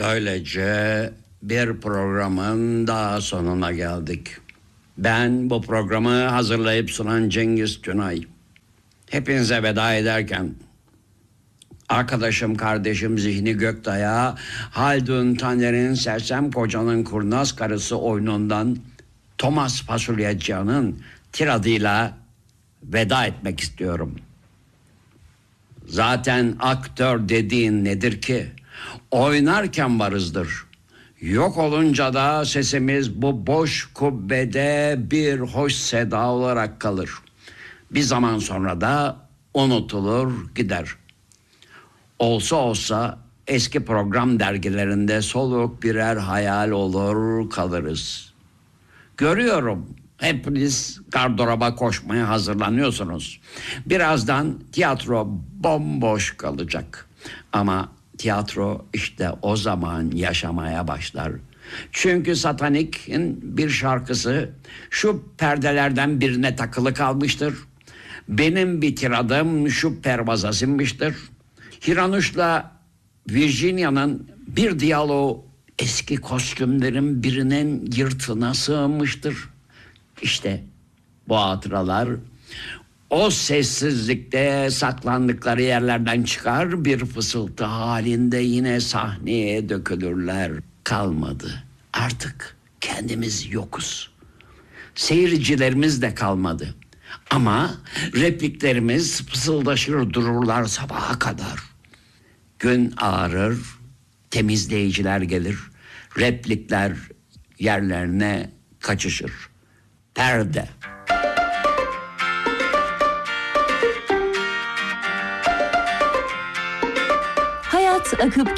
Böylece bir programın daha sonuna geldik. Ben bu programı hazırlayıp sunan Cengiz Tünay. Hepinize veda ederken arkadaşım, kardeşim Zihni Göktay'a Haldun Taner'in Sersem Kocanın Kurnaz Karısı oyunundan Thomas Fasulyeci'nin tiradıyla veda etmek istiyorum. Zaten aktör dediğin nedir ki? Oynarken varızdır. Yok olunca da sesimiz bu boş kubbede bir hoş seda olarak kalır. Bir zaman sonra da unutulur gider. Olsa olsa eski program dergilerinde soluk birer hayal olur kalırız. Görüyorum, hepiniz gardıroba koşmaya hazırlanıyorsunuz. Birazdan tiyatro bomboş kalacak. Ama tiyatro işte o zaman yaşamaya başlar. Çünkü Satanik'in bir şarkısı şu perdelerden birine takılı kalmıştır. Benim bir tiradım şu pervaza sinmiştir. Hiranuş'la Virginia'nın bir diyaloğu eski kostümlerin birinin yırtına sığınmıştır. İşte bu hatıralar o sessizlikte saklandıkları yerlerden çıkar, bir fısıltı halinde yine sahneye dökülürler. Kalmadı. Artık kendimiz yokuz. Seyircilerimiz de kalmadı. Ama repliklerimiz fısıldaşır dururlar sabaha kadar. Gün ağarır, temizleyiciler gelir, replikler yerlerine kaçışır. Perde. Hayat akıp